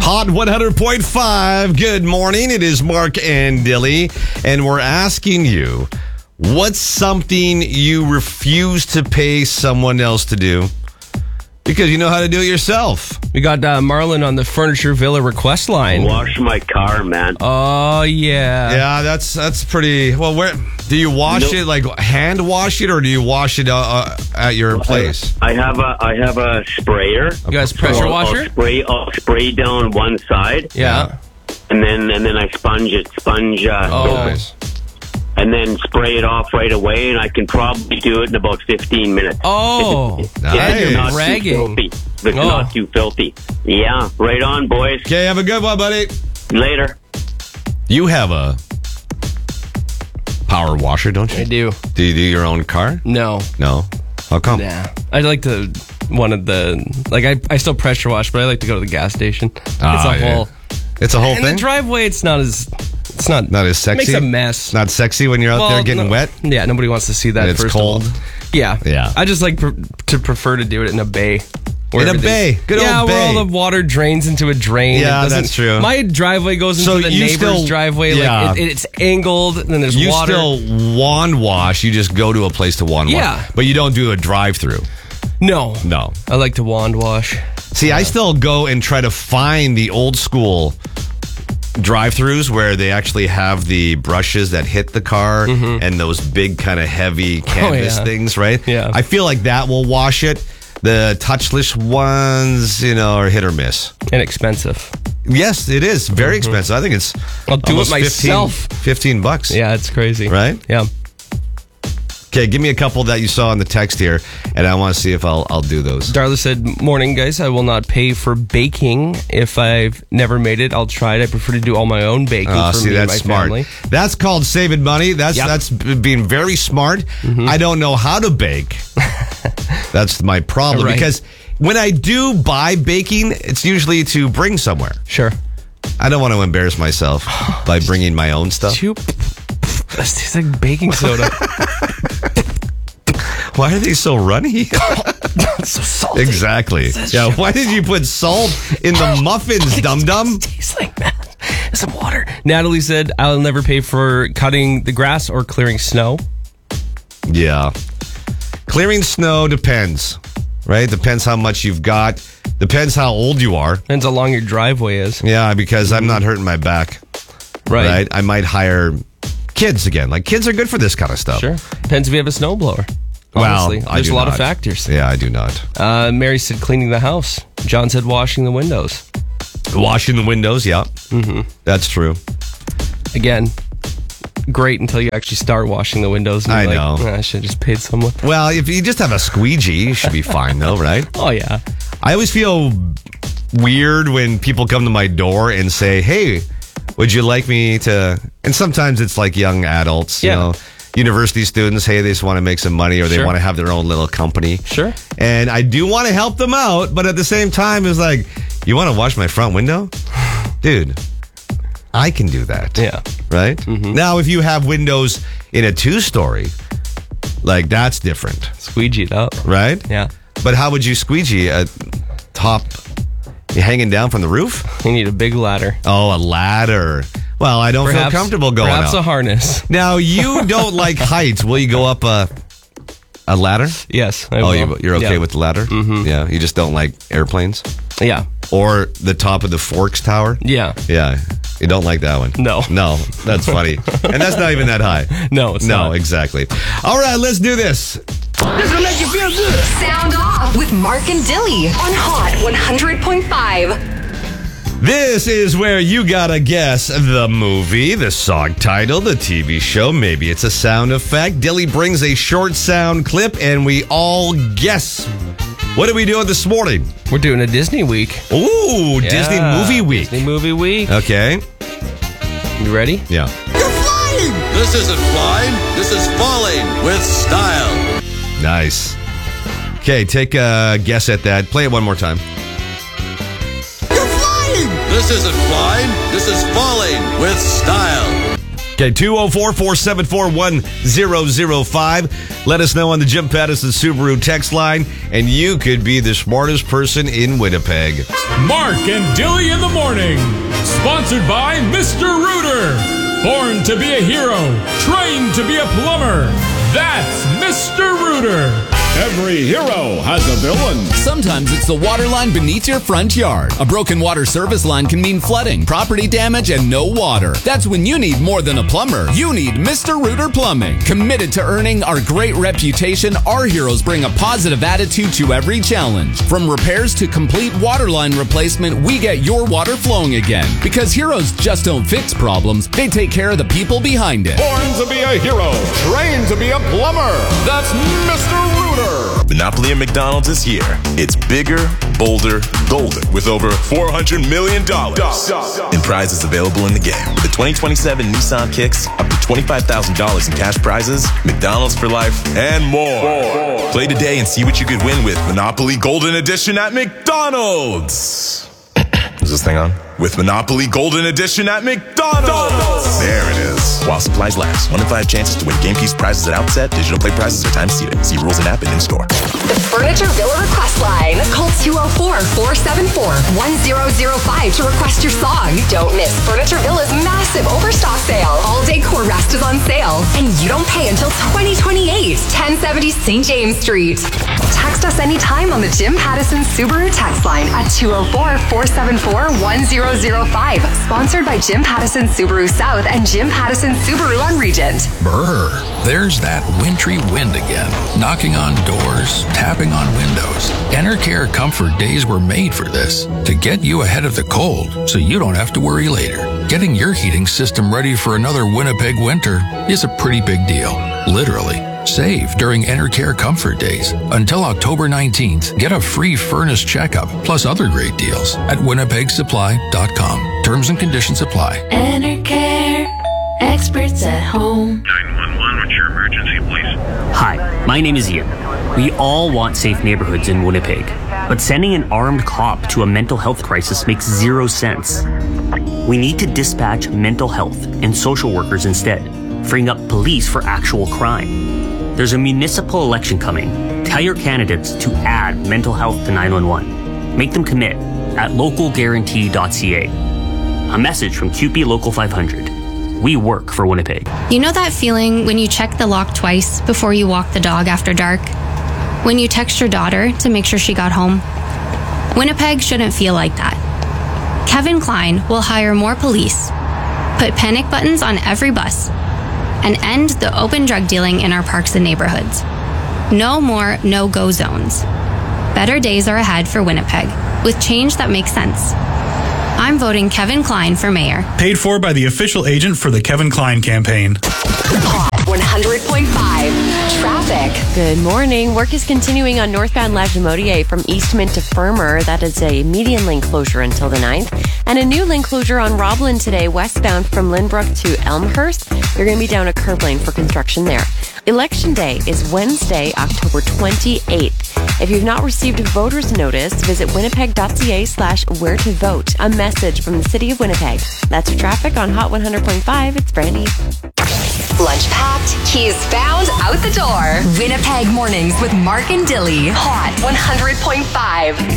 Hot 100.5. Good morning. It is Mark and Dilly, and we're asking you, what's something you refuse to pay someone else to do because you know how to do it yourself? We got Marlon on the Furniture Villa request line. Wash my car, man. Oh, yeah. Yeah, that's pretty. Well, where do you wash it? Like hand wash it, or do you wash it at your place? I have a sprayer. You guys pressure washer? I'll spray down one side. Yeah. And then I sponge it. Nice. And then spray it off right away, and I can probably do it in about 15 minutes. Oh, nice. It's not bragging. too filthy. It's not too filthy. Yeah, right on, boys. Okay, have a good one, buddy. Later. You have a power washer, don't you? I do. Do you do your own car? No. No. How come? Nah. I like to, I still pressure wash, but I like to go to the gas station. It's It's a whole in thing? the driveway, it's not as sexy? Makes a mess. Not sexy when you're out there getting wet? Yeah, nobody wants to see that. And it's first cold? of all. Yeah. Yeah. I just like to prefer to do it in a bay. In a bay. Good old bay. where all the water drains into a drain. Yeah, that's true. My driveway goes into the neighbor's driveway. Yeah. Like it's angled, and then there's You water. still wand wash. You just go to a place to wand Yeah. wash. But you don't do a drive-through. No. I like to wand wash. See, I still go and try to find the old school drive-throughs where they actually have the brushes that hit the car and those big kind of heavy canvas things, right? Yeah. I feel like that will wash it. The touchless ones, are hit or miss. And expensive. Yes, it is. Very expensive. I think it's I'll do it almost myself. $15. Yeah, it's crazy. Right? Yeah. Okay, give me a couple that you saw in the text here, and I want to see if I'll do those. Darla said, morning, guys. I will not pay for baking. If I've never made it, I'll try it. I prefer to do all my own baking for me and my smart. family. That's called saving money. That's being very smart. I don't know how to bake. That's my problem. Right. Because when I do buy baking, it's usually to bring somewhere. Sure. I don't want to embarrass myself by bringing my own stuff. This tastes like baking soda. Why are they so runny? It's so salty. Exactly. Yeah. Why did you put salt in the muffins, dum-dum? Tastes like that. Some water. Natalie said, I'll never pay for cutting the grass or clearing snow. Yeah. Clearing snow depends, right? Depends how much you've got. Depends how old you are. Depends how long your driveway is. Yeah, because I'm not hurting my back. Right? I might hire kids again. Like, kids are good for this kind of stuff. Sure. Depends if you have a snowblower. Well, Honestly, there's a lot of factors. Yeah, I do not. Mary said cleaning the house. John said washing the windows. Washing the windows, yeah. That's true. Again, great until you actually start washing the windows. And I you're know. I should have just paid someone. Well, if you just have a squeegee, you should be fine, though, right? Oh, yeah. I always feel weird when people come to my door and say, hey, would you like me to... And sometimes it's like young adults, you know, university students, hey, they just want to make some money or they want to have their own little company. Sure. And I do want to help them out, but at the same time, it's like, you want to wash my front window? Dude, I can do that. Yeah. Right? Now, if you have windows in a 2-story, like, that's different. Squeegee it up. Right? Yeah. But how would you squeegee a top hanging down from the roof? You need a big ladder. Oh, a ladder. Well, I don't feel comfortable going up. Perhaps a harness. Now, you don't like heights. Will you go up a ladder? Yes. I will. You're okay with the ladder? Mm-hmm. Yeah. You just don't like airplanes? Yeah. Or the top of the Forks Tower? Yeah. Yeah. You don't like that one? No. No. That's funny. And that's not even that high. No, it's not. No, exactly. All right, let's do this. This will make you feel good. Sound off with Mark and Dilly on Hot 100.5. This is where you gotta guess the movie, the song title, the TV show. Maybe it's a sound effect. Dilly brings a short sound clip and we all guess. What are we doing this morning? We're doing a Disney week. Ooh, Disney Movie Week. Disney Movie Week. Okay. You ready? Yeah. You're flying! This isn't flying. This is falling with style. Nice. Okay, take a guess at that. Play it one more time. You're flying! This isn't flying. This is falling with style. Okay, 204-474-1005. Let us know on the Jim Pattison Subaru text line, and you could be the smartest person in Winnipeg. Mark and Dilly in the morning. Sponsored by Mr. Rooter. Born to be a hero, trained to be a plumber. That's Mr. Rooter. Every hero has a villain. Sometimes it's the water line beneath your front yard. A broken water service line can mean flooding, property damage, and no water. That's when you need more than a plumber. You need Mr. Rooter Plumbing. Committed to earning our great reputation, our heroes bring a positive attitude to every challenge. From repairs to complete water line replacement, we get your water flowing again. Because heroes just don't fix problems, they take care of the people behind it. Born to be a hero, trained to be a plumber. That's Mr. Rooter. Monopoly at McDonald's is here. It's bigger, bolder, golden, with over $400 million in prizes available in the game. With the 2027 Nissan Kicks, up to $25,000 in cash prizes, McDonald's for life, and more. Play today and see what you could win with Monopoly Golden Edition at McDonald's. Is this thing on? With Monopoly Golden Edition at McDonald's. There it is. While supplies last. 1 in 5 chances to win game piece prizes at outset. Digital play prizes are time seated. See rules and app and in-store. The Furniture Villa request line. Call 204-474-1005 to request your song. Don't miss Furniture Villa's massive overstock sale. All decor rest is on sale. And you don't pay until 2028. 1070 St. James Street. Text us anytime on the Jim Pattison Subaru text line at 204-474-1005. Sponsored by Jim Pattison Subaru South and Jim Pattison Subaru on Regent. Brr, there's that wintry wind again, knocking on doors, tapping on windows. Enercare Comfort Days were made for this, to get you ahead of the cold so you don't have to worry later. Getting your heating system ready for another Winnipeg winter is a pretty big deal, literally. Save during Enercare Comfort Days. Until October 19th, get a free furnace checkup, plus other great deals at winnipegsupply.com. Terms and conditions apply. Enercare, experts at home. 911, what's your emergency, please? Hi, my name is Ian. We all want safe neighborhoods in Winnipeg, but sending an armed cop to a mental health crisis makes zero sense. We need to dispatch mental health and social workers instead, freeing up police for actual crime. There's a municipal election coming. Tell your candidates to add mental health to 911. Make them commit at localguarantee.ca. A message from QP Local 500. We work for Winnipeg. You know that feeling when you check the lock twice before you walk the dog after dark? When you text your daughter to make sure she got home? Winnipeg shouldn't feel like that. Kevin Klein will hire more police, put panic buttons on every bus, and end the open drug dealing in our parks and neighborhoods. No more no-go zones. Better days are ahead for Winnipeg, with change that makes sense. I'm voting Kevin Klein for mayor. Paid for by the official agent for the Kevin Klein campaign. Hot 100.5 traffic. Good morning. Work is continuing on northbound Lagimodier from Eastman to Fermor. That is a median lane closure until the 9th. And a new lane closure on Roblin today, westbound from Lynbrook to Elmhurst. You're going to be down a curb lane for construction there. Election Day is Wednesday, October 28th. If you've not received a voter's notice, visit winnipeg.ca/where to vote. A message from the City of Winnipeg. That's your traffic on Hot 100.5. It's Brandy. Lunch packed, keys found, out the door. Winnipeg Mornings with Mark and Dilly. Hot 100.5.